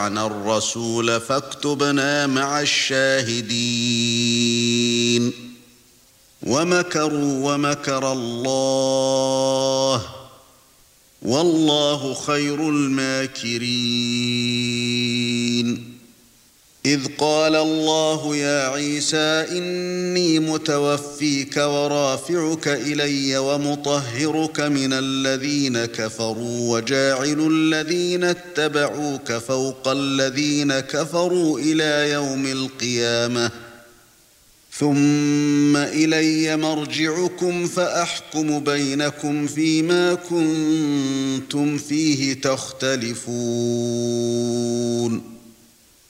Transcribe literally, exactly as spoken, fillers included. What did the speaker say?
وأطعنا الرسول فاكتبنا مع الشاهدين ومكروا ومكر الله والله خير الماكرين إذ قال الله يا عيسى إني متوفيك ورافعك إلي ومطهرك من الذين كفروا وجاعل الذين اتبعوك فوق الذين كفروا إلى يوم القيامة ثم إلي مرجعكم فأحكم بينكم فيما كنتم فيه تختلفون